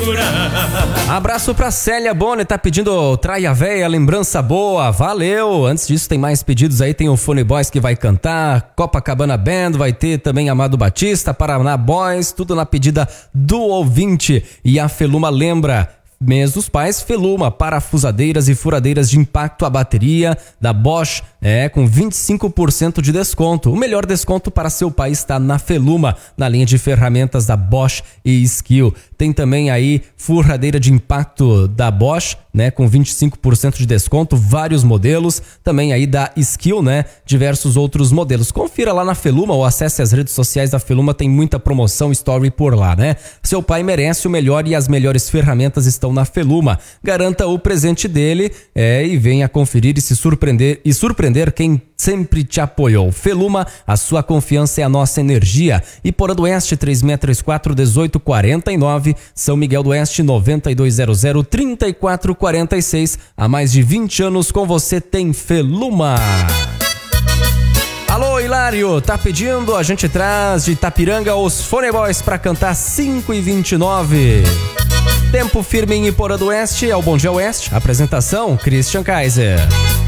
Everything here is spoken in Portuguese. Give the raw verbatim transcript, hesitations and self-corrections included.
segurar. Abraço pra Célia Boni, tá pedindo Traia Véia, lembrança boa, valeu. Antes disso tem mais pedidos aí, tem o Fone Boys que vai cantar, Copacabana Band, vai ter também Amado Batista, Paraná Boys, tudo na pedida do ouvinte. E a Feluma lembra, mês dos pais, Feluma, parafusadeiras e furadeiras de impacto à bateria da Bosch, é, com vinte e cinco por cento de desconto. O melhor desconto para seu pai está na Feluma, na linha de ferramentas da Bosch e Skill. Tem também aí furadeira de impacto da Bosch, né, com vinte e cinco por cento de desconto, vários modelos. Também aí da Skill, né, diversos outros modelos. Confira lá na Feluma ou acesse as redes sociais da Feluma, tem muita promoção, story por lá, né? Seu pai merece o melhor e as melhores ferramentas estão na Feluma. Garanta o presente dele, é, e venha conferir e se surpreender e surpreender quem sempre te apoiou. Feluma, a sua confiança é a nossa energia. Iporã do Oeste, três seis três quatro, um oito quatro nove, São Miguel do Oeste, nove dois zero zero, três quatro quatro seis. Há mais de vinte anos com você tem Feluma. Alô, Hilário, tá pedindo? A gente traz de Itapiranga os Fone Boys pra cantar cinco e vinte e nove. Tempo firme em Iporã do Oeste, é o Bom Dia Oeste. Apresentação, Christian Kaiser.